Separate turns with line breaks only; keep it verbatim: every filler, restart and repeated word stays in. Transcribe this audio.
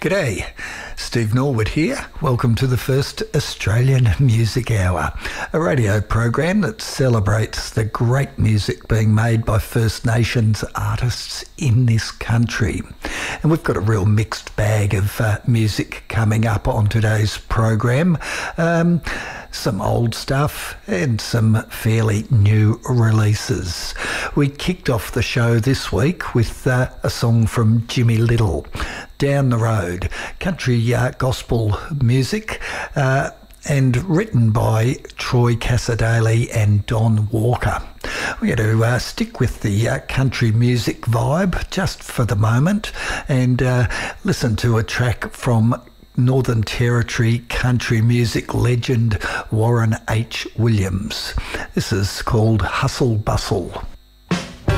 G'day, Steve Norwood here. Welcome to the first Australian Music Hour, a radio program that celebrates the great music being made by First Nations artists in this country. And we've got a real mixed bag of uh, music coming up on today's program. Um, some old stuff and some fairly new releases. We kicked off the show this week with uh, a song from Jimmy Little, Down the Road, country uh, gospel music, uh, and written by Troy Cassar-Daley and Don Walker. We're going to uh, stick with the uh, country music vibe just for the moment and uh, listen to a track from Northern Territory country music legend Warren H. Williams. This is called Hustle Bustle.